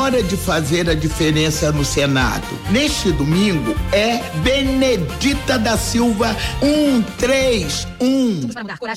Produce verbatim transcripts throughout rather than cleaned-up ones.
hora de fazer a diferença no Senado. Neste domingo é Benedita da Silva um três um.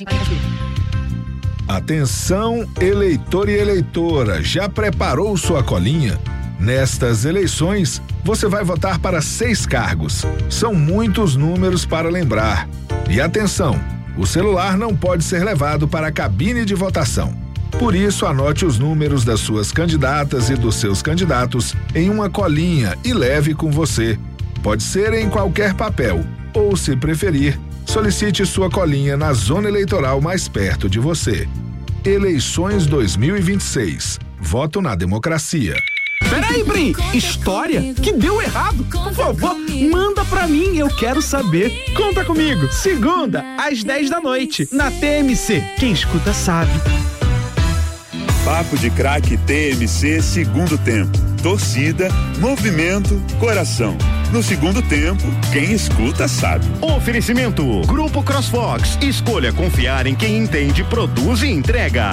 Atenção, eleitor e eleitora, já preparou sua colinha? Nestas eleições, você vai votar para seis cargos. São muitos números para lembrar. E atenção, o celular não pode ser levado para a cabine de votação. Por isso, anote os números das suas candidatas e dos seus candidatos em uma colinha e leve com você. Pode ser em qualquer papel, ou, se preferir, solicite sua colinha na zona eleitoral mais perto de você. Eleições dois mil e vinte e seis. Voto na democracia. Peraí, Brim, história que deu errado? Por favor, manda pra mim, eu quero saber. Conta comigo, segunda, às dez da noite, na T M C. Quem escuta sabe. Papo de Craque T M C segundo tempo. Torcida, movimento, coração. No segundo tempo, quem escuta sabe. Oferecimento, Grupo CrossFox. Escolha confiar em quem entende, produz e entrega.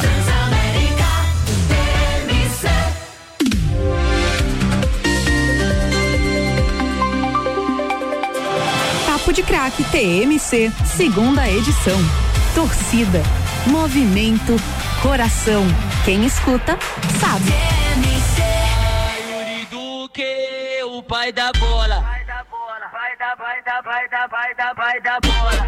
Papo de Craque T M C, segunda edição. Torcida, movimento, coração. Quem escuta, sabe. T M C. Yuri Duque, o pai da bola. Vai da bola, vai da, vai da, vai da, vai da, vai da bola.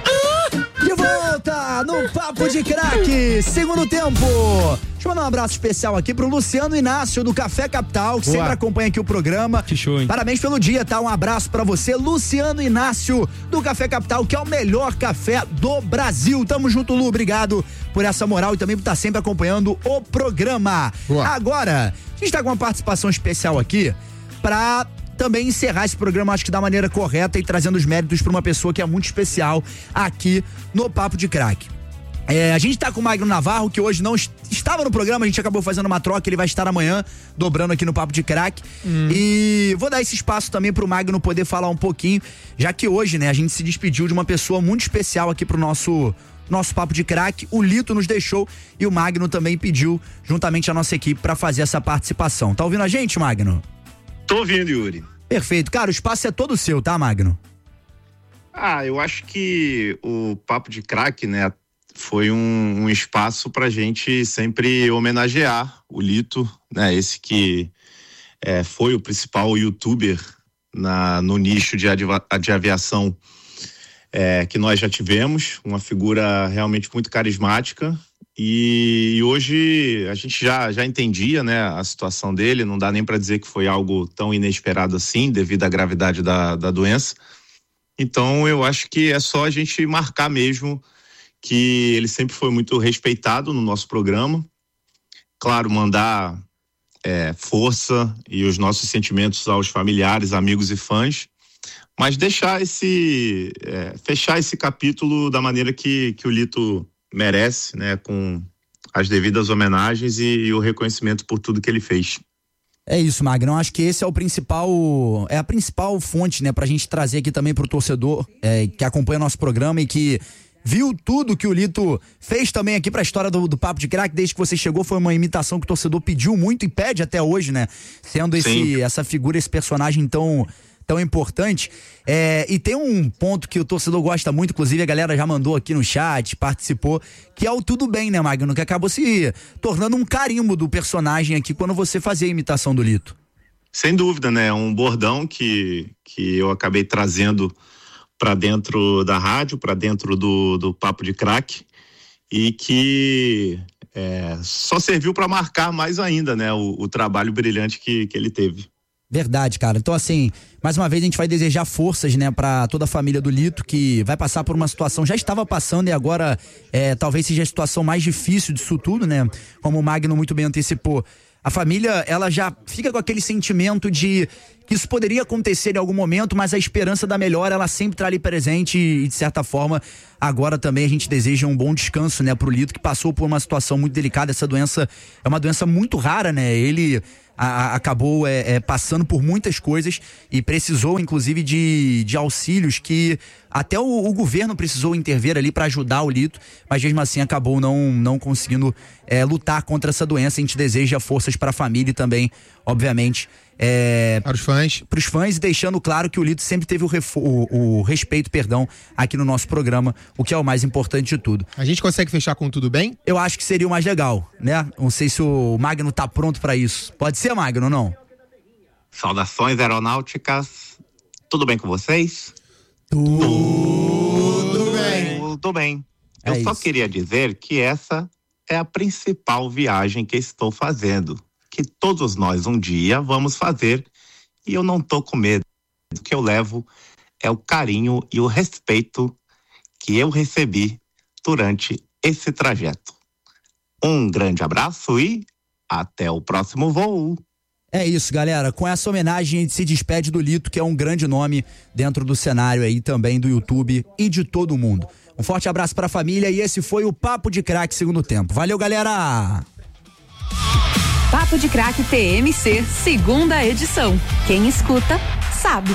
De volta no Papo de Craque, segundo tempo. Deixa eu mandar um abraço especial aqui pro Luciano Inácio do Café Capital, que Boa. sempre acompanha aqui o programa. Que show, hein? Parabéns pelo dia, tá? Um abraço pra você, Luciano Inácio do Café Capital, que é o melhor café do Brasil. Tamo junto, Lu, obrigado por essa moral e também por estar sempre acompanhando o programa. Boa. Agora, a gente tá com uma participação especial aqui pra também encerrar esse programa, acho que da maneira correta e trazendo os méritos pra uma pessoa que é muito especial aqui no Papo de Craque. É, a gente tá com o Magno Navarro, que hoje não est- estava no programa, a gente acabou fazendo uma troca, ele vai estar amanhã, dobrando aqui no Papo de Craque. Hum. E vou dar esse espaço também pro Magno poder falar um pouquinho, já que hoje, né, a gente se despediu de uma pessoa muito especial aqui pro nosso, nosso Papo de Craque. O Lito nos deixou e o Magno também pediu, juntamente a nossa equipe, pra fazer essa participação. Tá ouvindo a gente, Magno? Tô ouvindo, Yuri. Perfeito. Cara, o espaço é todo seu, tá, Magno? Ah, eu acho que o Papo de Craque, né, foi um, um espaço pra gente sempre homenagear o Lito, né, esse que é, foi o principal youtuber na, no nicho de, adiva, de aviação é, que nós já tivemos, uma figura realmente muito carismática. E, e hoje a gente já, já entendia, né, a situação dele, não dá nem para dizer que foi algo tão inesperado assim, devido à gravidade da, da doença. Então eu acho que é só a gente marcar mesmo que ele sempre foi muito respeitado no nosso programa. Claro, mandar é, força e os nossos sentimentos aos familiares, amigos e fãs, mas deixar esse, é, fechar esse capítulo da maneira que, que o Lito merece, né, com as devidas homenagens e, e o reconhecimento por tudo que ele fez. É isso, Magrão, acho que esse é o principal, é a principal fonte, né, pra gente trazer aqui também pro torcedor é, que acompanha nosso programa e que viu tudo que o Lito fez também aqui pra história do, do Papo de Craque. Desde que você chegou foi uma imitação que o torcedor pediu muito e pede até hoje, né, sendo esse, essa figura, esse personagem tão tão importante. É, e tem um ponto que o torcedor gosta muito, inclusive a galera já mandou aqui no chat, participou, que é o tudo bem, né, Magno? Que acabou se tornando um carimbo do personagem aqui quando você fazia a imitação do Lito. Sem dúvida, né? Um bordão que, que eu acabei trazendo para dentro da rádio, para dentro do, do Papo de Craque, e que é, só serviu para marcar mais ainda, né, o, o trabalho brilhante que, que ele teve. Verdade, cara. Então, assim, mais uma vez a gente vai desejar forças, né, pra toda a família do Lito, que vai passar por uma situação, já estava passando e agora é, talvez seja a situação mais difícil disso tudo, né? Como o Magno muito bem antecipou. A família, ela já fica com aquele sentimento de que isso poderia acontecer em algum momento, mas a esperança da melhora, ela sempre tá ali presente e, de certa forma, agora também a gente deseja um bom descanso, né, pro Lito, que passou por uma situação muito delicada. Essa doença é uma doença muito rara, né? Ele a, a, acabou é, é, passando por muitas coisas e precisou, inclusive, de, de auxílios que Até o, o governo precisou intervir ali para ajudar o Lito, mas mesmo assim acabou não, não conseguindo é, lutar contra essa doença. A gente deseja forças para a família e também, obviamente, é, para os fãs. Para os fãs, e deixando claro que o Lito sempre teve o, refo- o, o respeito, perdão, aqui no nosso programa, o que é o mais importante de tudo. A gente consegue fechar com tudo bem? Eu acho que seria o mais legal, né? Não sei se o Magno tá pronto para isso. Pode ser, Magno, não? Saudações aeronáuticas. Tudo bem com vocês? Tudo bem. Tudo bem. Eu É só isso. queria dizer que essa é a principal viagem que estou fazendo, que todos nós um dia vamos fazer, e eu não tô com medo. O que eu levo é o carinho e o respeito que eu recebi durante esse trajeto. Um grande abraço e até o próximo voo. É isso, galera. Com essa homenagem, a gente se despede do Lito, que é um grande nome dentro do cenário aí também do YouTube e de todo mundo. Um forte abraço pra família e esse foi o Papo de Craque segundo tempo. Valeu, galera! Papo de Craque T M C, segunda edição. Quem escuta, sabe.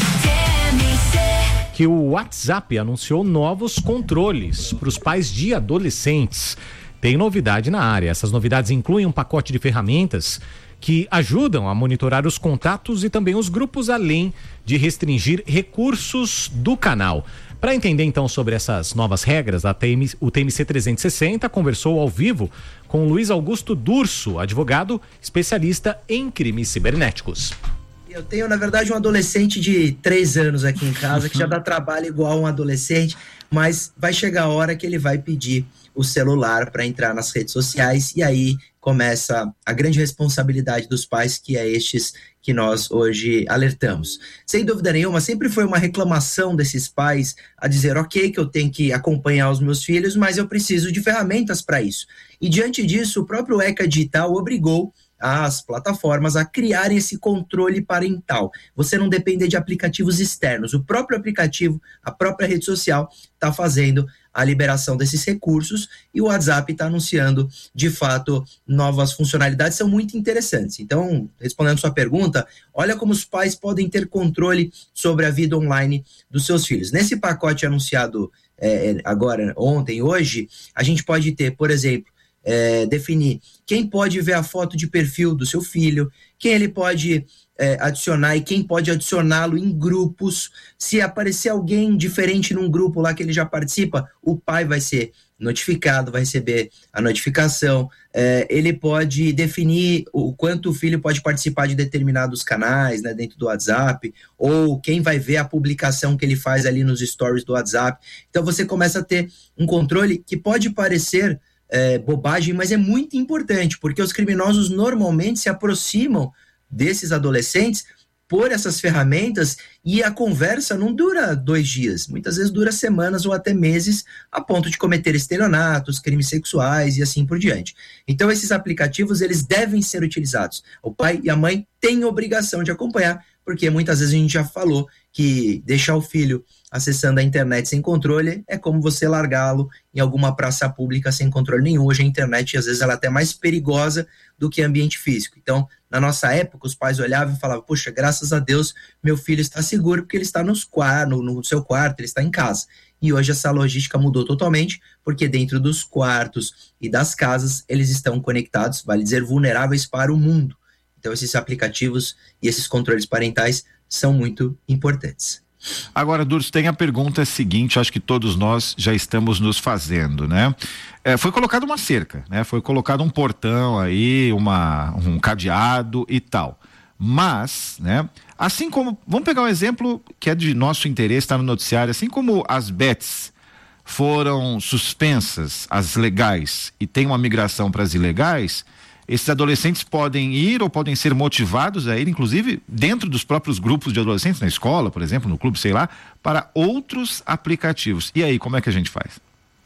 Que o WhatsApp anunciou novos controles para os pais de adolescentes. Tem novidade na área. Essas novidades incluem um pacote de ferramentas que ajudam a monitorar os contatos e também os grupos, além de restringir recursos do canal. Para entender então sobre essas novas regras, a T M, o T M C trezentos e sessenta conversou ao vivo com Luiz Augusto Durso, advogado especialista em crimes cibernéticos. Eu tenho, na verdade, um adolescente de três anos aqui em casa que já dá trabalho igual um adolescente, mas vai chegar a hora que ele vai pedir o celular para entrar nas redes sociais e aí começa a grande responsabilidade dos pais, que é estes que nós hoje alertamos. Sem dúvida nenhuma, sempre foi uma reclamação desses pais a dizer, ok, que eu tenho que acompanhar os meus filhos, mas eu preciso de ferramentas para isso. E diante disso, o próprio ECA Digital obrigou as plataformas a criarem esse controle parental. Você não depender de aplicativos externos. O próprio aplicativo, a própria rede social está fazendo a liberação desses recursos e o WhatsApp está anunciando, de fato, novas funcionalidades, são muito interessantes. Então, respondendo sua pergunta, olha como os pais podem ter controle sobre a vida online dos seus filhos. Nesse pacote anunciado é, agora, ontem, hoje, a gente pode ter, por exemplo, É, definir quem pode ver a foto de perfil do seu filho, quem ele pode é, adicionar e quem pode adicioná-lo em grupos. Se aparecer alguém diferente num grupo lá que ele já participa, o pai vai ser notificado, vai receber a notificação. É, ele pode definir o quanto o filho pode participar de determinados canais, né, dentro do WhatsApp, ou quem vai ver a publicação que ele faz ali nos stories do WhatsApp. Então você começa a ter um controle que pode parecer É, bobagem, mas é muito importante, porque os criminosos normalmente se aproximam desses adolescentes por essas ferramentas e a conversa não dura dois dias, muitas vezes dura semanas ou até meses, a ponto de cometer estelionatos, crimes sexuais e assim por diante. Então esses aplicativos, eles devem ser utilizados. O pai e a mãe têm obrigação de acompanhar, porque muitas vezes a gente já falou que deixar o filho acessando a internet sem controle é como você largá-lo em alguma praça pública sem controle nenhum. Hoje a internet, às vezes, ela é até mais perigosa do que ambiente físico. Então, na nossa época, os pais olhavam e falavam, poxa, graças a Deus, meu filho está seguro porque ele está nos qua- no, no seu quarto, ele está em casa. E hoje essa logística mudou totalmente, porque dentro dos quartos e das casas, eles estão conectados, vale dizer, vulneráveis para o mundo. Então, esses aplicativos e esses controles parentais são muito importantes. Agora, Durso, tem a pergunta seguinte, acho que todos nós já estamos nos fazendo, né? É, foi colocada uma cerca, né? Foi colocado um portão aí, uma, um cadeado e tal. Mas, né? Assim como, vamos pegar um exemplo que é de nosso interesse, está no noticiário, assim como as bets foram suspensas, as legais, e tem uma migração para as ilegais, esses adolescentes podem ir ou podem ser motivados a ir, inclusive dentro dos próprios grupos de adolescentes, na escola, por exemplo, no clube, sei lá, para outros aplicativos. E aí, como é que a gente faz?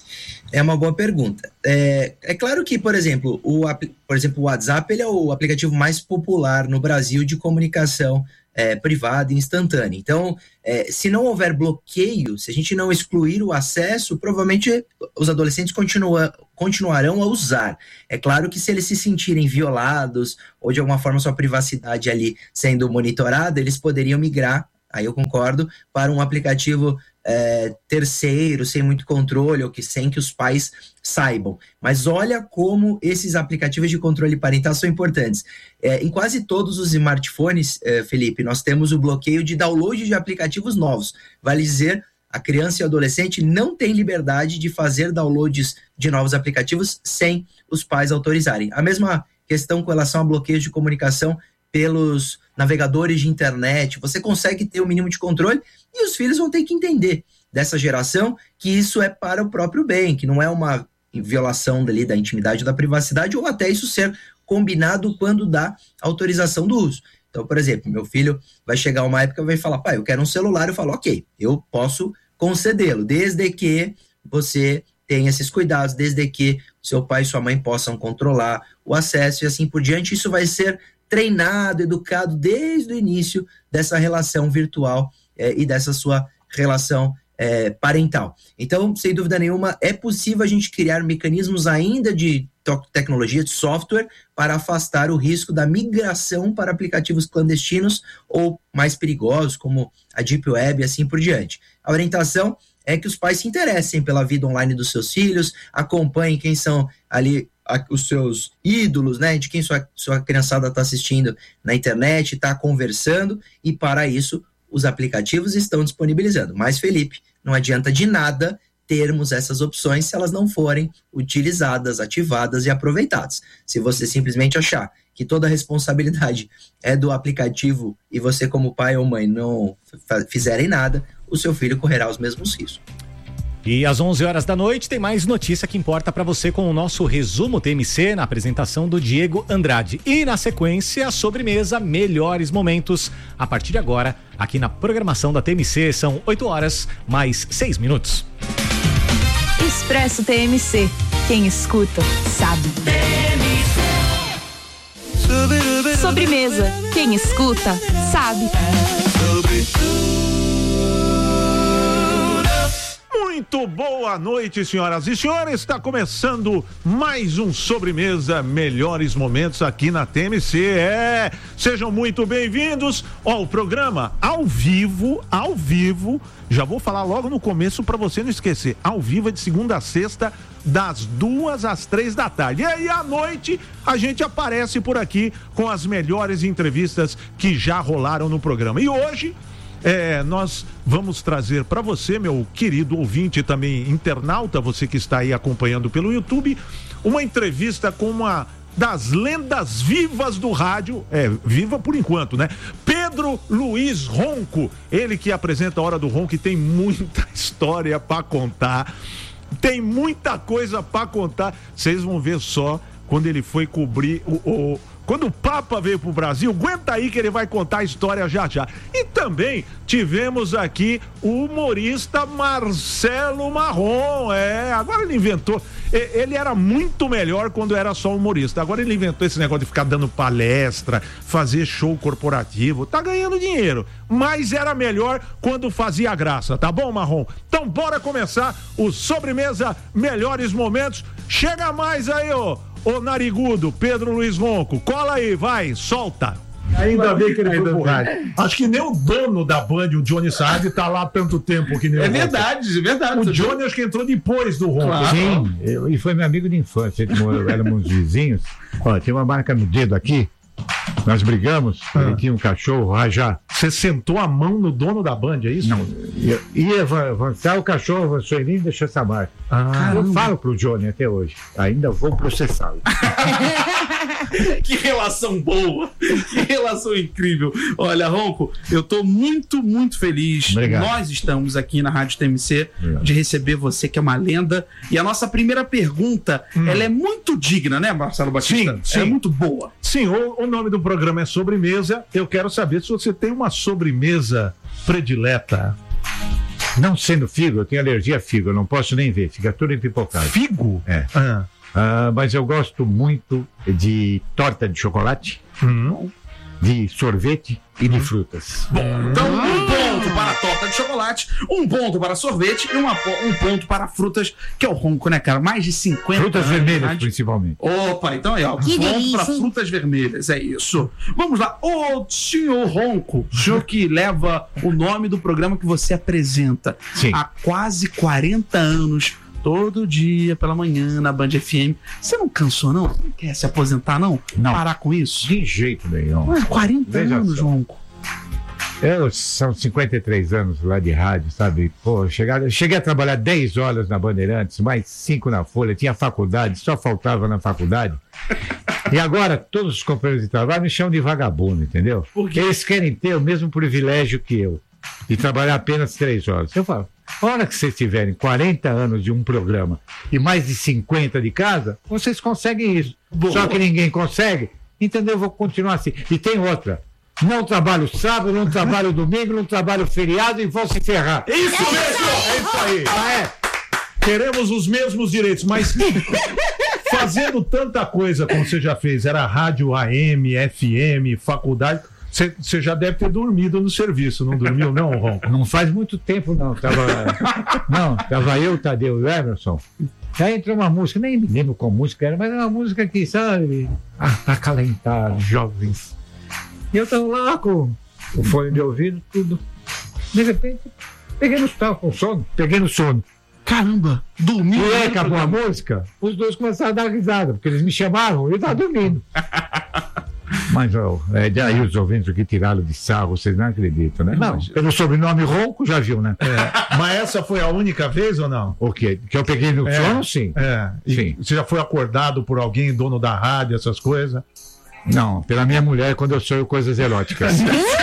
É uma boa pergunta. É, é claro que, por exemplo, o, por exemplo, o WhatsApp, ele é o aplicativo mais popular no Brasil de comunicação é, privada e instantânea. Então, é, se não houver bloqueio, se a gente não excluir o acesso, provavelmente os adolescentes continua, continuarão a usar. É claro que se eles se sentirem violados ou de alguma forma sua privacidade ali sendo monitorada, eles poderiam migrar aí eu concordo, para um aplicativo é, terceiro, sem muito controle, ou que sem que os pais saibam. Mas olha como esses aplicativos de controle parental são importantes. É, em quase todos os smartphones, é, Felipe, nós temos o bloqueio de download de aplicativos novos. Vale dizer, a criança e o adolescente não têm liberdade de fazer downloads de novos aplicativos sem os pais autorizarem. A mesma questão com relação a bloqueios de comunicação pelos navegadores de internet. Você consegue ter o mínimo de controle e os filhos vão ter que entender dessa geração que isso é para o próprio bem, que não é uma violação dali da intimidade ou da privacidade, ou até isso ser combinado quando dá autorização do uso. Então, por exemplo, meu filho vai chegar uma época e vai falar, pai, eu quero um celular. Eu falo, ok, eu posso concedê-lo, desde que você tenha esses cuidados, desde que seu pai e sua mãe possam controlar o acesso e assim por diante. Isso vai ser treinado, educado desde o início dessa relação virtual eh, e dessa sua relação eh, parental. Então, sem dúvida nenhuma, é possível a gente criar mecanismos ainda de tecnologia, de software, para afastar o risco da migração para aplicativos clandestinos ou mais perigosos, como a Deep Web e assim por diante. A orientação é que os pais se interessem pela vida online dos seus filhos, acompanhem quem são ali a, os seus ídolos, né, de quem sua, sua criançada está assistindo na internet, está conversando, e para isso os aplicativos estão disponibilizando. Mas, Felipe, não adianta de nada termos essas opções se elas não forem utilizadas, ativadas e aproveitadas. Se você simplesmente achar que toda a responsabilidade é do aplicativo e você como pai ou mãe não fizerem nada, o seu filho correrá os mesmos riscos. E às onze horas da noite tem mais notícia que importa para você com o nosso resumo T M C na apresentação do Diego Andrade. E na sequência, a sobremesa Melhores Momentos. A partir de agora, aqui na programação da T M C, são oito horas mais seis minutos. Expresso T M C. Quem escuta, sabe. Sobremesa. Quem escuta, sabe. Muito boa noite, senhoras e senhores. Está começando mais um Sobremesa Melhores Momentos aqui na T M C. É, sejam muito bem-vindos ao programa ao vivo, ao vivo. Já vou falar logo no começo para você não esquecer. Ao vivo é de segunda a sexta, das duas às três da tarde. E aí à noite a gente aparece por aqui com as melhores entrevistas que já rolaram no programa. E hoje É, nós vamos trazer para você, meu querido ouvinte e também internauta, você que está aí acompanhando pelo YouTube, uma entrevista com uma das lendas vivas do rádio, é, viva por enquanto, né? Pedro Luiz Ronco, ele que apresenta a Hora do Ronco e tem muita história para contar, tem muita coisa para contar, vocês vão ver só quando ele foi cobrir o... o Quando o Papa veio pro Brasil, aguenta aí que ele vai contar a história já já. E também tivemos aqui o humorista Marcelo Marrom. É, agora ele inventou. Ele era muito melhor quando era só humorista. Agora ele inventou esse negócio de ficar dando palestra, fazer show corporativo. Tá ganhando dinheiro, mas era melhor quando fazia graça, tá bom, Marrom? Então bora começar o Sobremesa Melhores Momentos. Chega mais aí, ô. Ô narigudo, Pedro Luiz Ronco, cola aí, vai, solta. Ainda bem que ele foi pro rádio. Acho que nem o dono da Band, o Johnny Saad, tá lá há tanto tempo que nem É verdade, é verdade. O Johnny acho que entrou depois do Ronco. Claro. Sim, eu, e foi meu amigo de infância, éramos vizinhos. Olha, tinha uma marca no dedo aqui, nós brigamos, ah. ele tinha um cachorro, Rajá. Você sentou a mão no dono da Band, é isso? Não, ia, ia avançar o cachorro, avançou em mim e deixou essa marca. Ah, eu falo pro Johnny até hoje, ainda vou processá-lo. Que relação boa, que relação incrível. Olha, Ronco, eu tô muito, muito feliz. Obrigado. Nós estamos aqui na Rádio T M C Obrigado. de receber você, que é uma lenda. E a nossa primeira pergunta, hum. ela é muito digna, né, Marcelo Batista? Sim, sim. Ela é muito boa. Sim, o, o nome do programa é Sobremesa. Eu quero saber se você tem uma sobremesa predileta. Não sendo figo, eu tenho alergia a figo, eu não posso nem ver, fica tudo empipocado. Figo? É. Ah. Ah, mas eu gosto muito de torta de chocolate. Hum. de sorvete e de frutas. Bom, então um ponto para a torta de chocolate, um ponto para sorvete e uma, um ponto para frutas, que é o ronco, né, cara? Mais de cinquenta Frutas anos, vermelhas, né? principalmente. Opa, então é, ó, Que ponto delícia, para hein? frutas vermelhas, é isso. Vamos lá, ô senhor Ronco, o senhor que leva o nome do programa que você apresenta Sim. há quase quarenta anos, todo dia pela manhã na Band F M. Você não cansou, não? Você não quer se aposentar, não? Não. Parar com isso? De jeito nenhum. Ué, quarenta Veja anos, só. Ronco. Eu, são cinquenta e três anos lá de rádio, sabe? Pô, chegar, eu cheguei a trabalhar dez horas na Bandeirantes, mais cinco na Folha, tinha faculdade, só faltava na faculdade. E agora todos os companheiros de trabalho me chamam de vagabundo, entendeu? Porque eles querem ter o mesmo privilégio que eu, de trabalhar apenas três horas. Eu falo, a hora que vocês tiverem quarenta anos de um programa e mais de cinquenta de casa, vocês conseguem isso. Boa. Só que ninguém consegue, entendeu? Eu vou continuar assim. E tem outra. Não trabalho sábado, não trabalho domingo, não trabalho feriado e vou se ferrar. Isso mesmo! É isso aí! Ah, é? Queremos os mesmos direitos, mas fazendo tanta coisa como você já fez, era rádio A M, F M, faculdade, você, você já deve ter dormido no serviço, não dormiu não, Ronco? Não faz muito tempo não, tava, não, tava eu, Tadeu e o Emerson. Aí entrou uma música, nem me lembro qual música era, mas era uma música que, sabe, ah, pra acalentar os jovens. E eu tava lá com o fone de ouvido, tudo. De repente, peguei no tava com sono, peguei no sono. Caramba, dormiu. E aí acabou a música, os dois começaram a dar risada, porque eles me chamavam e eu tava dormindo. Mas ó, é, daí os ouvintes aqui tiraram de sarro, vocês não acreditam, né? Não, pelo sobrenome Ronco, já viu, né? É, mas essa foi a única vez ou não? O quê? Que eu peguei no É, sono, sim. É. E Sim. você já foi acordado por alguém, dono da rádio, essas coisas? Não, pela minha mulher, quando eu sonho coisas eróticas.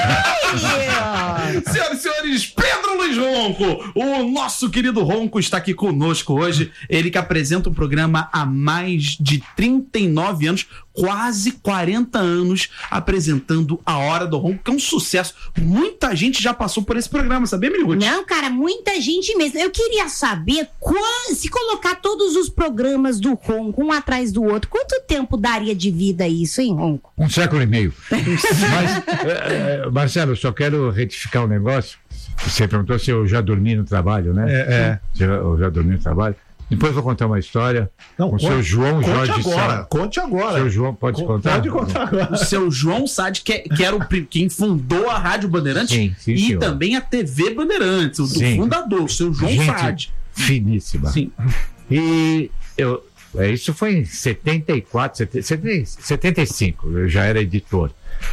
Senhoras e senhores, Pedro Luiz Ronco, o nosso querido Ronco está aqui conosco hoje. Ele que apresenta o programa há mais de trinta e nove anos, quase quarenta anos, apresentando A Hora do Ronco, que é um sucesso. Muita gente já passou por esse programa, sabia, Miliguti? Não, cara, muita gente mesmo. Eu queria saber, qual, se colocar todos os programas do Ronco, um atrás do outro, quanto tempo daria de vida isso, hein, Ronco? Um século e meio. Mas, é, é, Marcelo, eu só quero retificar um negócio. Você perguntou se eu já dormi no trabalho, né? É, é. Se eu, eu já dormi no trabalho. Depois eu vou contar uma história Não, com o conte- seu João conte Jorge agora, Sá. conte agora. Seu João, pode Co- contar? pode contar agora. O seu João Sade, que, é- que era o pri- quem fundou a Rádio Bandeirantes Sim, sim, e senhor. também a T V Bandeirantes, o, o Sim. fundador, o seu João Gente Sade. finíssima. Sim. E eu, é, isso foi em setenta e quatro, setenta, setenta e cinco, eu já era editor.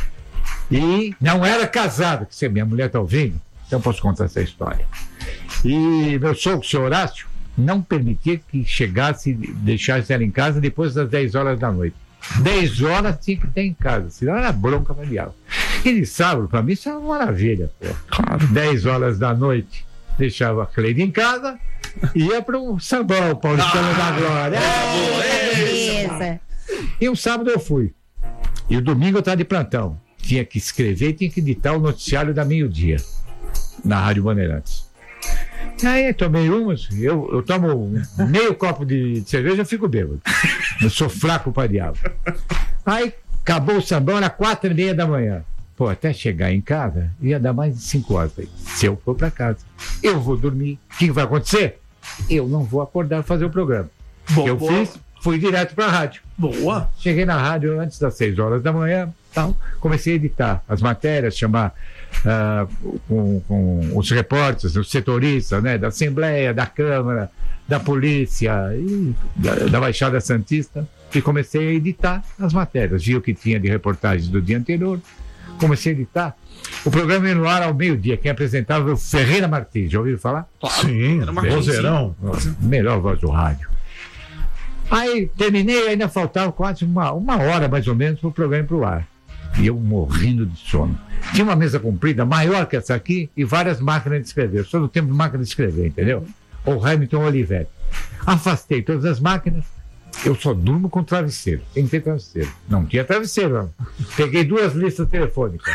E não era casado, que se minha mulher está ouvindo, então eu posso contar essa história. E meu sogro, o senhor Horácio, não permitia que chegasse, deixasse ela em casa depois das dez horas da noite. dez horas tinha que ter em casa, senão era bronca variável. E de sábado, para mim, isso é uma maravilha. Pô. Claro. dez horas da noite, deixava a Cleide em casa, ia para o sambão, Paulistano Ah, da Glória. Beleza. E um sábado eu fui. E o domingo eu estava de plantão. Tinha que escrever e tinha que editar o noticiário da meio-dia, na Rádio Bandeirantes. Aí tomei umas, eu, eu tomo meio copo de cerveja, eu fico bêbado. Eu sou fraco para diabo. Aí acabou o sambão, era quatro e meia da manhã. Pô, até chegar em casa, ia dar mais de cinco horas. Falei, se eu for para casa, eu vou dormir. O que vai acontecer? Eu não vou acordar para fazer o programa. Boa, eu boa. fiz, fui direto para a rádio. Boa. Cheguei na rádio antes das seis horas da manhã, tal, comecei a editar as matérias, chamar ah, com, com os repórteres, os setoristas, né, da Assembleia, da Câmara, da Polícia e da, da Baixada Santista, e comecei a editar as matérias. Vi o que tinha de reportagens do dia anterior, comecei a editar. O programa ia no ar ao meio-dia. Quem apresentava era o Ferreira Martins. Já ouviram falar? Sim, Era uma vozeirão. Melhor voz do rádio. Aí terminei, ainda faltava quase uma, uma hora mais ou menos para o programa ir para o ar. E eu morrendo de sono. Tinha uma mesa comprida, maior que essa aqui, e várias máquinas de escrever. Eu sou do tempo de máquina de escrever, entendeu? O Hamilton Olivetti. Afastei todas as máquinas. Eu só durmo com travesseiro. Tem que ter travesseiro. Não tinha travesseiro. Não. Peguei duas listas telefônicas.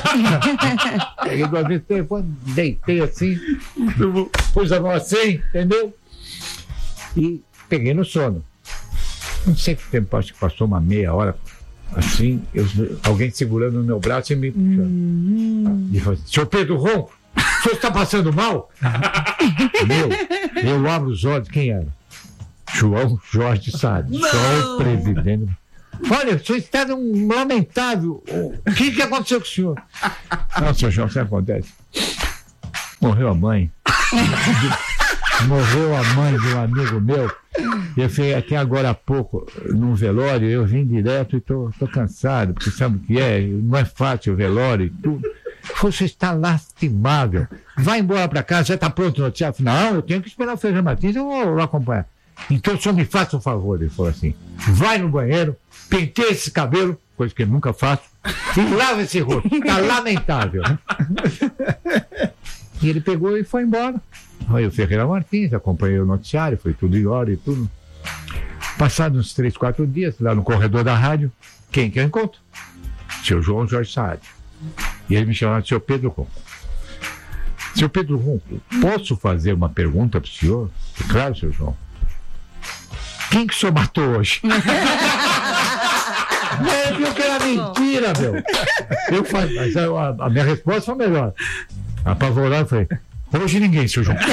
Peguei duas listas telefônicas, deitei assim, pus a mão assim, entendeu? E peguei no sono. Não sei que tempo, acho que passou uma meia hora. assim, eu, alguém segurando no meu braço e me puxando. E falou assim, seu Pedro Ronco, o senhor está passando mal? Meu, eu abro os olhos, quem era? João Jorge Saad, só o presidente. Olha, o senhor está num lamentável. O que, que aconteceu com o senhor? Não, senhor João, o que acontece? Morreu a mãe. Morreu a mãe de um amigo meu. Eu fui até agora há pouco num velório, eu vim direto e tô, tô cansado, porque sabe o que é? Não é fácil o velório e tudo. Você está lastimável. Vai embora para casa, já está pronto o noticiário? Não, eu tenho que esperar o Feijão Martins, eu vou lá acompanhar. Então o senhor me faça um favor, ele falou assim, vai no banheiro, penteia esse cabelo, coisa que eu nunca faço, e lava esse rosto, está lamentável. E ele pegou e foi embora. Aí o Ferreira Martins, acompanhei o noticiário, foi tudo em hora e tudo. Passados uns três, quatro dias, lá no corredor da rádio, quem que eu encontro? Seu João Jorge Saad. E ele me chamava de seu Pedro Ronco. Seu Pedro Ronco, posso fazer uma pergunta para o senhor? Claro, seu João. Quem que o senhor matou hoje? É, viu que era mentira, meu. Eu falei, mas a, a minha resposta foi melhor. Apavorado, eu falei, hoje ninguém, seu João.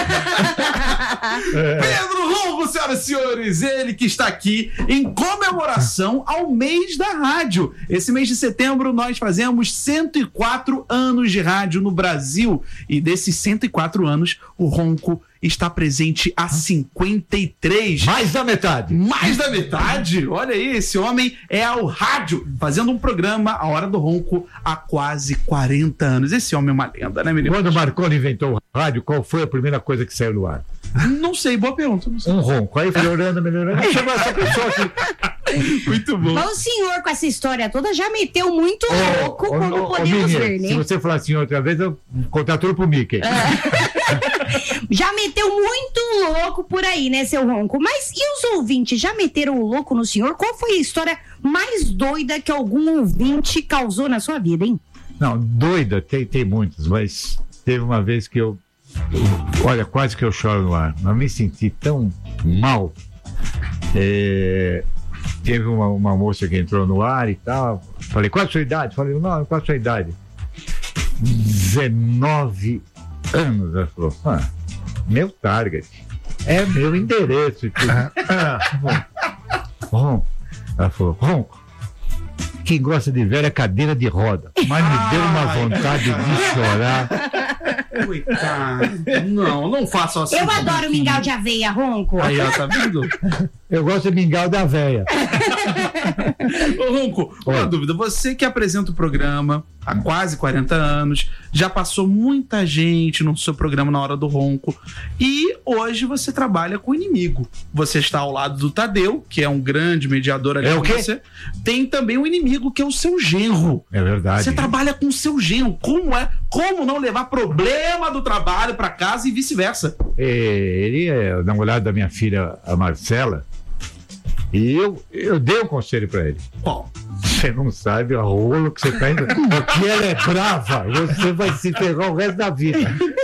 É. Pedro Ronco, senhoras e senhores, ele que está aqui em comemoração ao mês da rádio. Esse mês de setembro nós fazemos cento e quatro anos de rádio no Brasil. E desses cento e quatro anos, o Ronco está presente há cinquenta e três. Mais da metade. Mais da metade? Olha aí, esse homem é ao rádio, fazendo um programa, A Hora do Ronco, há quase quarenta anos. Esse homem é uma lenda, né, menino? Quando o Marconi inventou o rádio, qual foi a primeira coisa que saiu no ar? Não sei, boa pergunta. Não sei. Um ronco. Aí melhorando, melhorando. Chegou essa pessoa aqui. Muito bom. Mas o senhor, com essa história toda, já meteu muito oh, louco, oh, como oh, podemos oh, ver, né? Se você falar assim outra vez, eu contar tudo pro Mickey. É. Já meteu muito louco por aí, né, seu Ronco? Mas e os ouvintes, já meteram o louco no senhor? Qual foi a história mais doida que algum ouvinte causou na sua vida, hein? Não, doida, tem, tem muitas, mas teve uma vez que eu, eu olha, quase que eu choro no ar. Eu me senti tão mal. É, teve uma, uma moça que entrou no ar e tal. Falei, qual a sua idade? Falei, não, qual a sua idade? dezenove anos. Ela falou, ah, meu target. É meu endereço. Ronco. Ela falou, Ronco, quem gosta de velho é cadeira de roda. Mas me deu uma vontade de chorar. Coitado. Não, não façam assim. Eu adoro mingau de aveia, Ronco. Aí, ó, tá vendo? Eu gosto de mingau da véia. Ô, Ronco, uma Oi. dúvida. Você que apresenta o programa há quase quarenta anos, já passou muita gente no seu programa Na Hora do Ronco, e hoje você trabalha com o inimigo. Você está ao lado do Tadeu, que é um grande mediador ali é com o quê? você. Tem também o inimigo, que é o seu genro. É verdade. Você trabalha com o seu genro. Como é? Como não levar problema do trabalho para casa e vice-versa? Ele é o namorado da minha filha, a Marcela. E eu, eu dei um conselho pra ele. Bom, você não sabe a rolo que você tá indo. Porque ela é brava, você vai se ferrar o resto da vida.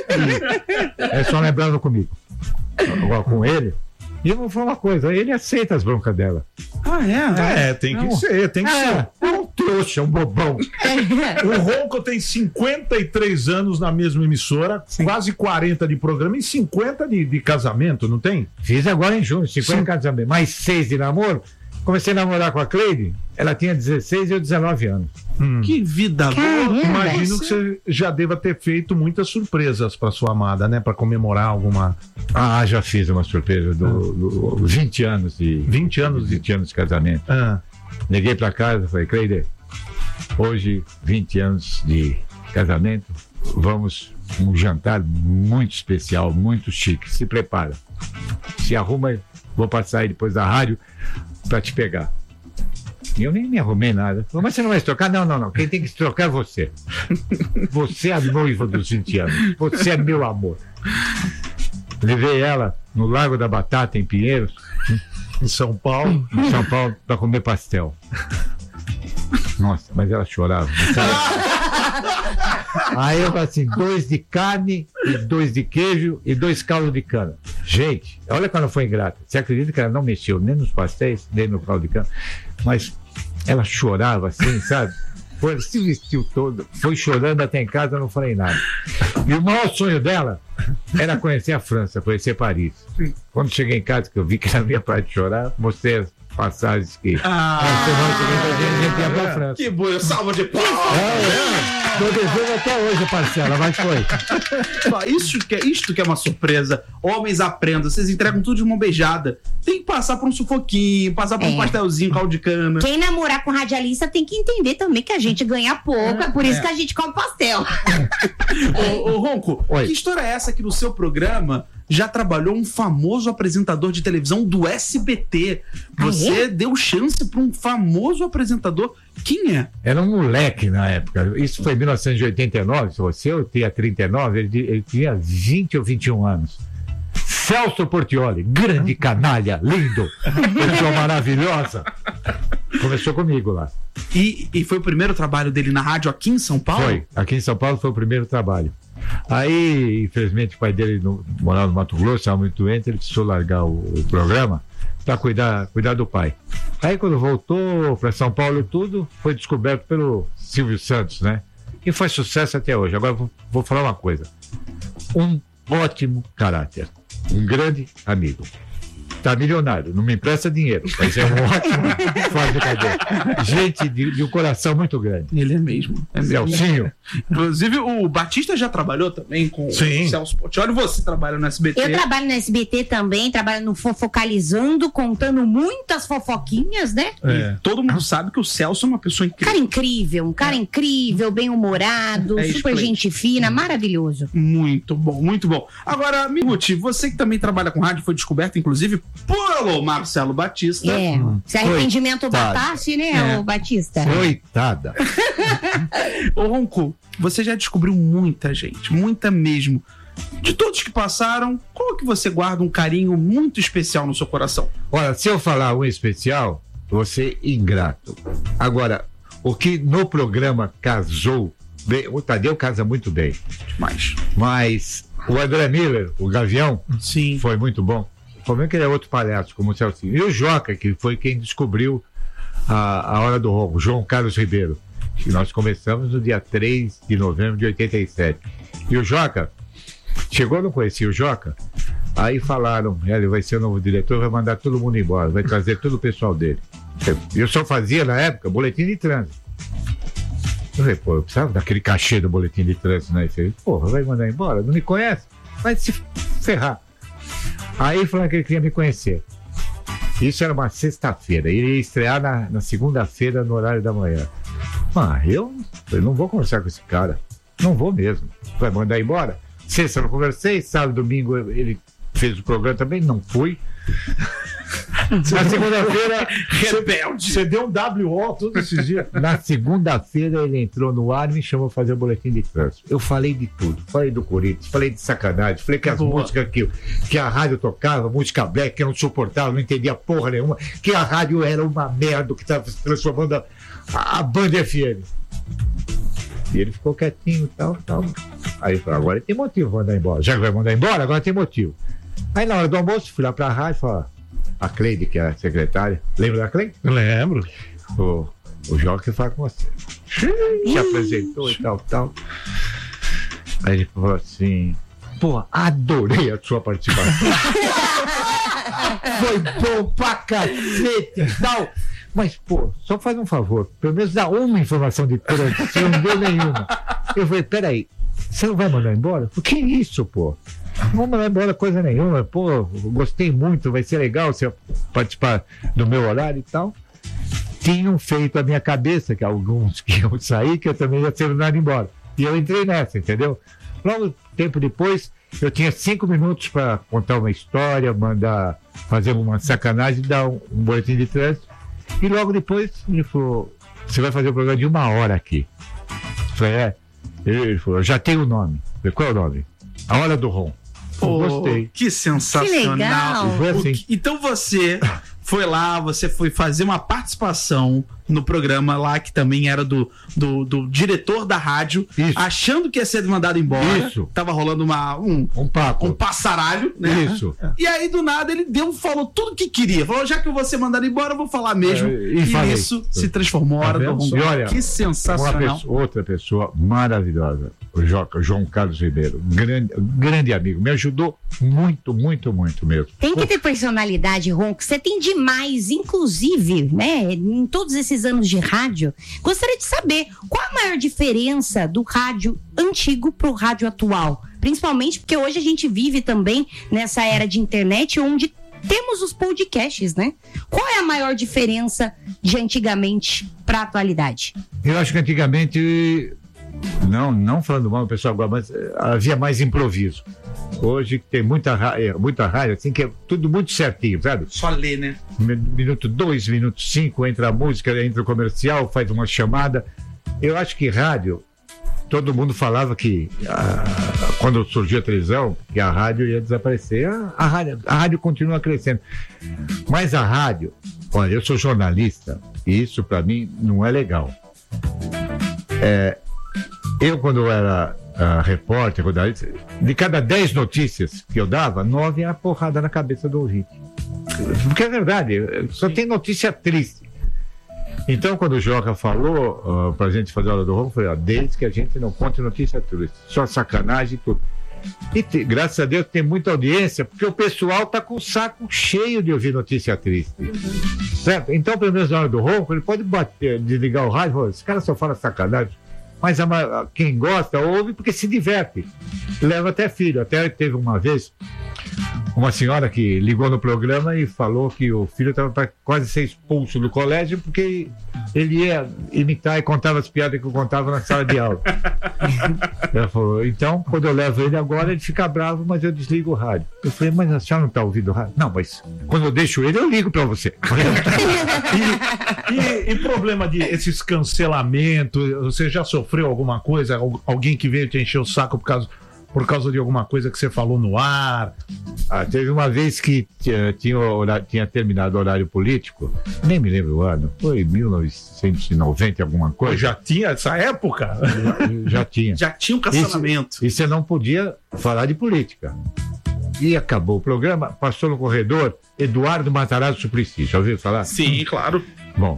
E é só lembrando comigo. Agora com ele. E eu vou falar uma coisa, ele aceita as broncas dela. Ah, é? É, tem que Não. ser, tem que É, ser. é um trouxa, um bobão. O Ronco tem cinquenta e três anos na mesma emissora, Sim. quase quarenta de programa e cinquenta de, de casamento, não tem? Fiz agora em junho, cinquenta Sim. casamento, mais seis de namoro. Comecei a namorar com a Cleide, ela tinha dezesseis e eu dezenove anos. Hum. Que vida Caramba. boa. Imagino que você já deva ter feito muitas surpresas para sua amada, né? Para comemorar alguma. Ah, já fiz uma surpresa do, do, do vinte anos de vinte anos de, vinte anos de casamento. Ah. Liguei para casa e falei, Cleide, hoje, vinte anos de casamento, vamos um jantar muito especial, muito chique. Se prepara. Se arruma, vou passar aí depois da rádio para te pegar. E eu nem me arrumei nada. Falei, mas você não vai se trocar? Não, não, não. Quem tem que se trocar é você. Você é a noiva dos vinte anos. Você é meu amor. Levei ela no Lago da Batata, em Pinheiros, em São Paulo, em São Paulo, para comer pastel. Nossa, mas ela chorava. Aí eu falei assim, dois de carne, e dois de queijo e dois caldos de cana. Gente, olha como ela foi ingrata. Você acredita que ela não mexeu nem nos pastéis, nem no caldo de cana? Mas ela chorava assim, sabe? Foi, se vestiu todo, foi chorando até em casa, eu não falei nada. E o maior sonho dela era conhecer a França, conhecer Paris. Quando cheguei em casa, que eu vi que ela não ia parar de chorar, mostrei as passagens que Ah, a semana seguinte a gente ia pra França. Que boa, salva de palmas! É, tô devendo até hoje a parcela, mas foi. Ó, Isso que, é, isto que é uma surpresa. Homens aprendam, vocês entregam tudo de mão beijada. Tem que passar por um sufoquinho, passar por um É. pastelzinho, caldo de cana. Quem namorar com radialista tem que entender também que a gente ganha pouco, é por isso É. que a gente come pastel. Ô, ô Ronco, que história é essa que no seu programa já trabalhou um famoso apresentador de televisão do S B T? Você Ah, é? deu chance para um famoso apresentador. Quem é? Era um moleque na época. Isso foi em mil novecentos e oitenta e nove. Se você eu tinha trinta e nove, ele, ele tinha vinte ou vinte e um anos. Celso Portioli, grande canalha, lindo, pessoa maravilhosa. Começou comigo lá. E, e foi o primeiro trabalho dele na rádio aqui em São Paulo? Foi. Aqui em São Paulo foi o primeiro trabalho. Aí, infelizmente, o pai dele no, morava no Mato Grosso, estava muito doente, ele precisou largar o, o programa para cuidar, cuidar do pai. Aí, quando voltou para São Paulo e tudo, foi descoberto pelo Silvio Santos, né? E foi sucesso até hoje. Agora, vou, vou falar uma coisa. Um ótimo caráter. Um grande amigo. Tá milionário, não me empresta dinheiro, mas é um ótimo fora de cadeia. Gente de, de um coração muito grande. Ele é mesmo. É mesmo. Celcinho. Inclusive, o Batista já trabalhou também com Sim. o Celso Portioli. Você trabalha no S B T. Eu trabalho no S B T também, trabalho no Fofocalizando, contando muitas fofoquinhas, né? E todo mundo sabe que o Celso é uma pessoa incrível. Cara incrível, um cara incrível, bem-humorado, É super excelente. gente fina, maravilhoso. Muito bom, muito bom. Agora, Miguti, você que também trabalha com rádio, foi descoberto, inclusive, pelo Marcelo Batista. É, se arrependimento Coitado. batasse, né, É. o Batista? Coitada. Ô, Ronco, você já descobriu muita gente, muita mesmo. De todos que passaram, qual que você guarda um carinho muito especial no seu coração? Olha, se eu falar um especial, você ingrato. Agora, o que no programa casou bem, o Tadeu casa muito bem. Demais. Mas o André Miller, o Gavião, sim, foi muito bom. O problema é que ele é outro palhaço, como o Celcinho. E o Joca, que foi quem descobriu a, a Hora do Ronco, João Carlos Ribeiro. Que nós começamos no dia três de novembro de oitenta e sete. E o Joca, chegou, eu não conhecia o Joca, aí falaram, ele vai ser o novo diretor, vai mandar todo mundo embora, vai trazer todo o pessoal dele. Eu só fazia, na época, boletim de trânsito. Eu falei, pô, eu precisava daquele cachê do boletim de trânsito, né? Eu falei, porra, vai mandar embora? Não me conhece? Vai se ferrar. Aí falaram que ele queria me conhecer. Isso era uma sexta-feira. Ele ia estrear na, na segunda-feira, no horário da manhã. Ah, eu, eu não vou conversar com esse cara. Não vou mesmo. Vai mandar embora? Sexta eu não conversei, sábado, domingo ele fez o programa também, não fui. Na segunda-feira, rebelde. Você deu um W O todos esses dias. Na segunda-feira ele entrou no ar e me chamou a fazer o boletim de trânsito. Eu falei de tudo. Falei do Corinthians, falei de sacanagem, falei que as Boa. músicas que, que a rádio tocava, música black, que eu não suportava, não entendia porra nenhuma, que a rádio era uma merda, que estava se transformando a, a, a Band F M. E ele ficou quietinho e tal, tal. Aí ele falou, agora tem motivo pra mandar embora. Já que vai mandar embora, agora tem motivo. Aí na hora do almoço, fui lá pra rádio e falei, a Cleide, que é a secretária, lembra da Cleide? Lembro. O, o Jorge que fala com você. Se apresentou e tal, tal. Aí ele falou assim, pô, adorei a sua participação. Foi bom pra cacete e tal. Mas, pô, só faz um favor, pelo menos dá uma informação de trânsito, você não deu nenhuma. Eu falei, peraí, você não vai mandar embora? Por que isso, pô? Não vou mandar embora coisa nenhuma, pô, eu gostei muito, vai ser legal você participar do meu horário e tal. Tinham feito a minha cabeça, que alguns que iam sair, que eu também ia ser mandado embora. E eu entrei nessa, entendeu? Logo, tempo depois, eu tinha cinco minutos para contar uma história, mandar fazer uma sacanagem, dar um, um boletim de trânsito. E logo depois, ele falou, você vai fazer um programa de uma hora aqui. Eu falei, é. Ele falou, eu já tenho o nome. Eu falei, qual é o nome? A Hora do Ron. Oh, gostei. Que sensacional. Que legal. O que- Então você foi lá, você foi fazer uma participação no programa lá, que também era do, do, do diretor da rádio, Isso. achando que ia ser mandado embora. Isso. Tava rolando uma, um, um papo. Um passaralho, né? Isso. E aí, do nada, ele deu, falou tudo que queria. Falou, já que eu vou ser mandado embora, eu vou falar mesmo. É, e e isso se transformou hora do Ronco. Que sensacional. Uma pessoa, outra pessoa maravilhosa, o João Carlos Ribeiro, grande, grande amigo, me ajudou muito, muito, muito mesmo. Tem que ter personalidade, Ronco. Você tem demais, inclusive, né? Em todos esses anos de rádio, gostaria de saber qual a maior diferença do rádio antigo pro rádio atual. Principalmente porque hoje a gente vive também nessa era de internet onde temos os podcasts, né? Qual é a maior diferença de antigamente pra atualidade? Eu acho que antigamente, não, não falando mal do pessoal agora, mas havia mais improviso. Hoje tem muita, muita rádio, assim, que é tudo muito certinho, sabe? Só ler, né? Minuto dois, minuto cinco, entra a música, entra o comercial, faz uma chamada. Eu acho que rádio, todo mundo falava que ah, quando surgiu a televisão, que a rádio ia desaparecer. A, a, rádio, a rádio continua crescendo. Mas a rádio, olha, eu sou jornalista, e isso para mim não é legal. É, eu, quando eu era Uh, repórter, de cada dez notícias que eu dava, nove era porrada na cabeça do ouvinte. Porque é verdade, só tem notícia triste. Então, quando o Joca falou uh, pra gente fazer a hora do Ronco, eu falei, ó, desde que a gente não conte notícia triste, só sacanagem e tudo. E te, graças a Deus tem muita audiência, porque o pessoal tá com o saco cheio de ouvir notícia triste. Certo? Então, pelo menos na hora do Ronco, ele pode bater, desligar o rádio e falar, esse cara só fala sacanagem. Mas a, quem gosta ouve porque se diverte. Leva até filho. Até teve uma vez uma senhora que ligou no programa e falou que o filho estava para quase ser expulso do colégio porque ele ia imitar e contava as piadas que eu contava na sala de aula. Ela falou, então, quando eu levo ele agora, ele fica bravo, mas eu desligo o rádio. Eu falei, mas a senhora não está ouvindo o rádio? Não, mas quando eu deixo ele, eu ligo para você. e, e, e problema de esses cancelamentos, você já sofreu alguma coisa? Alguém que veio te encher o saco por causa, por causa de alguma coisa que você falou no ar? Ah, teve uma vez que tinha, tinha, horário, tinha terminado o horário político, nem me lembro o ano, foi em mil novecentos e noventa, alguma coisa. Já tinha essa época? Já, já tinha. Já tinha um cancelamento. E você não podia falar de política. E acabou o programa, passou no corredor Eduardo Matarazzo Suplicy, já ouviu falar? Sim, claro. Bom,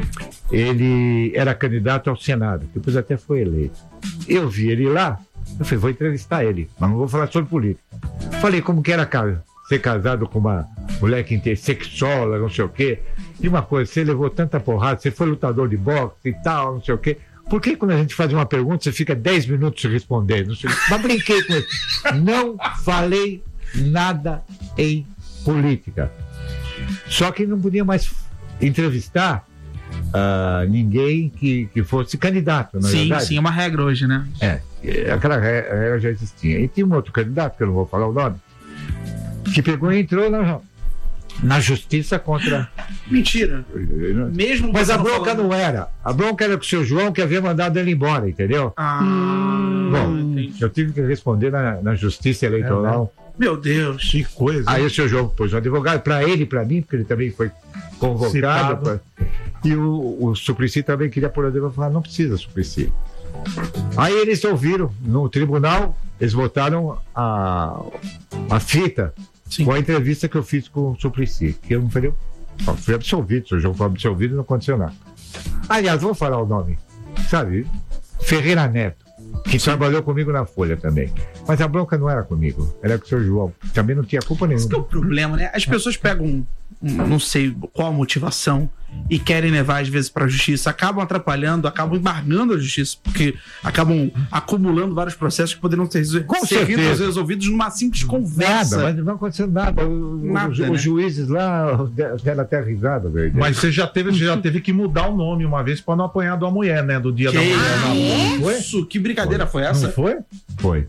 ele era candidato ao Senado, depois até foi eleito. Eu vi ele lá, eu falei, vou entrevistar ele, mas não vou falar sobre política. Falei como que era ser casado com uma mulher que tem sexóloga, não sei o quê. E uma coisa, você levou tanta porrada, você foi lutador de boxe e tal, não sei o quê. Por que quando a gente faz uma pergunta, você fica dez minutos respondendo? Mas brinquei com ele. Não falei nada em política. Só que não podia mais entrevistar uh, ninguém que, que fosse candidato, na sim, verdade. Sim, é uma regra hoje, né? É, aquela regra já existia. E tinha um outro candidato, que eu não vou falar o nome, que pegou e entrou na, na justiça contra... Mentira. Mesmo Mas a bronca falando... não era. A bronca era com o seu João, que havia mandado ele embora, entendeu? Ah, Bom, entendi. Eu tive que responder na, na justiça eleitoral. É, meu Deus, que coisa. Aí o seu João pôs um advogado para ele e para mim, porque ele também foi convocado. Pra... E o, o Suplicy também queria pôr advogado. Falar, não precisa, Suplicy. Aí eles ouviram no tribunal, eles votaram a, a fita Sim. com a entrevista que eu fiz com o Suplicy, que eu não falei, eu fui absolvido, o seu João foi absolvido e não aconteceu nada. Aliás, vou falar o nome, sabe? Ferreira Neto, que Sim. trabalhou comigo na Folha também. Mas a bronca não era comigo, era com o seu João. Também não tinha culpa nenhuma. Isso que é o problema, né? As pessoas pegam, um, não sei qual a motivação, e querem levar às vezes para a justiça, acabam atrapalhando, acabam embargando a justiça, porque acabam acumulando vários processos que poderiam ter ser resolvidos numa simples conversa. Nada, mas não aconteceu nada. nada os, né? os juízes lá deram até risada. Velho. Mas você já teve, já teve que mudar o nome uma vez para não apanhar de uma mulher, né? Do dia que da mulher. Ah, na... Isso? Que brincadeira foi, foi essa? Não foi? Foi.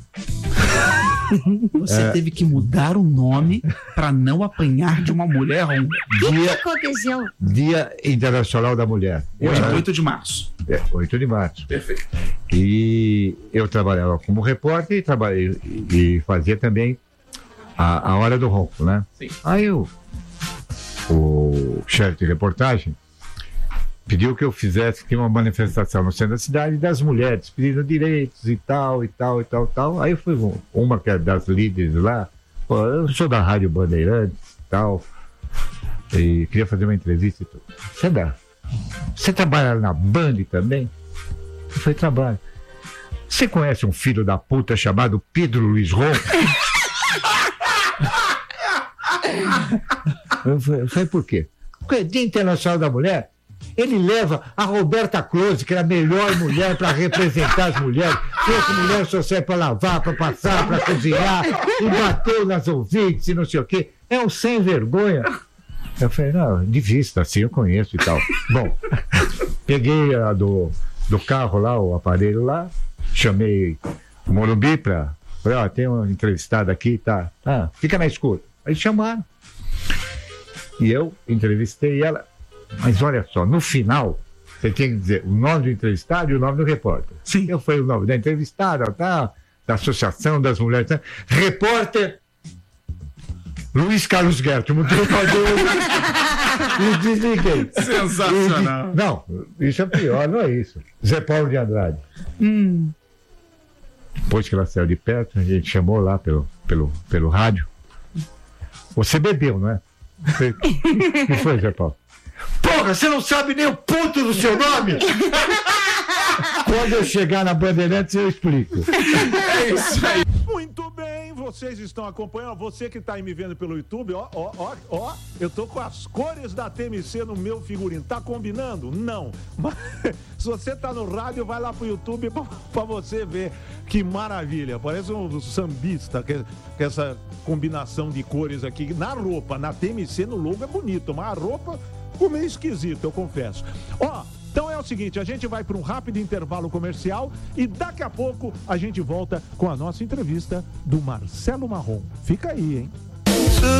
Você é. teve que mudar o nome para não apanhar de uma mulher. Um... O que aconteceu? Dia Internacional da Mulher. Hoje, é oito de março. É, oito de março. Perfeito. E eu trabalhava como repórter e, trabalhei, e fazia também a, a Hora do Ronco, né? Sim. Aí o, o chefe de reportagem pediu que eu fizesse aqui uma manifestação no centro da cidade das mulheres, pedindo direitos e tal, e tal, e tal, tal. Aí eu fui com uma que é das líderes lá, pô, eu sou da Rádio Bandeirantes e tal, e queria fazer uma entrevista e tudo. Você dá? Você trabalha na Band também? Eu falei, trabalho. Você conhece um filho da puta chamado Pedro Luiz Ronco? Eu falei, eu falei, por quê? Porque Dia Internacional da Mulher, ele leva a Roberta Close, que era a melhor mulher para representar as mulheres, trouxe mulher só serve para lavar, para passar, para cozinhar, e bateu nas ouvintes e não sei o quê. É um sem vergonha. Eu falei, não, de vista, assim eu conheço e tal. Bom, peguei a do, do carro lá, o aparelho lá, chamei o Morumbi para. Falei, ó, tem uma entrevistada aqui, tá? Ah, fica na escuta. Aí chamaram. E eu entrevistei ela. Mas olha só, no final, você tinha que dizer o nome do entrevistado e o nome do repórter. Sim. Eu falei o nome da entrevistada, tá? Da Associação das Mulheres. Tá? Repórter Luiz Carlos Guerto. Mudei o e desliguei. Sensacional. E, não, isso é pior, não é isso. Zé Paulo de Andrade. Hum. Depois que ela saiu de perto, a gente chamou lá pelo, pelo, pelo rádio. Você bebeu, não é? O que foi, Zé Paulo? Porra, você não sabe nem o ponto do seu nome? Quando eu chegar na Bandeirantes, eu explico. É isso aí. Muito bem, vocês estão acompanhando. Você que está aí me vendo pelo YouTube, ó, ó, ó, ó, eu tô com as cores da T M C no meu figurino. Tá combinando? Não. Mas se você tá no rádio, vai lá pro YouTube pra, pra você ver que maravilha. Parece um sambista, que, que essa combinação de cores aqui na roupa, na T M C, no logo é bonito, mas a roupa ficou meio esquisito, eu confesso. Ó, então é o seguinte, a gente vai para um rápido intervalo comercial e daqui a pouco a gente volta com a nossa entrevista do Marcelo Marrom. Fica aí, hein?